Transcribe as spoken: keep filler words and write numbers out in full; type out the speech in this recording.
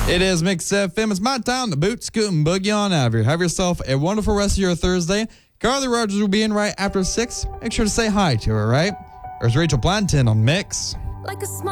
It is Mix F M. It's my time to boot, scoot, and boogie on out of here. Have yourself a wonderful rest of your Thursday. Carly Rogers will be in right after six. Make sure to say hi to her, right? There's Rachel Planton on Mix. Like a small